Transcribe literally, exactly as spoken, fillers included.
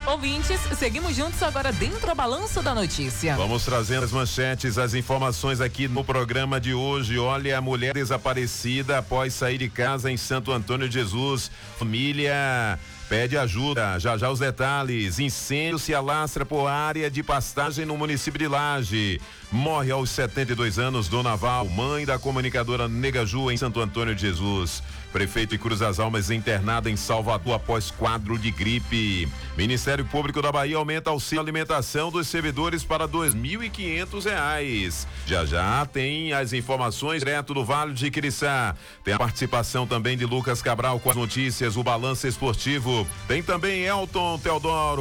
Ouvintes, seguimos juntos agora dentro do Balanço da Notícia. Vamos trazendo as manchetes, as informações aqui no programa de hoje. Olha, a mulher desaparecida após sair de casa em Santo Antônio de Jesus. Família pede ajuda. Já já os detalhes. Incêndio se alastra por área de pastagem no município de Laje. Morre aos setenta e dois anos Dona Val, mãe da comunicadora Negaju em Santo Antônio de Jesus. Prefeito de Cruz das Almas internado em Salvador após quadro de gripe. Ministério Público da Bahia aumenta auxílio alimentação dos servidores para dois mil e quinhentos reais. Já já tem as informações direto do Vale de Quiriçá. Tem a participação também de Lucas Cabral com as notícias, o Balanço Esportivo. Tem também Elton Teodoro.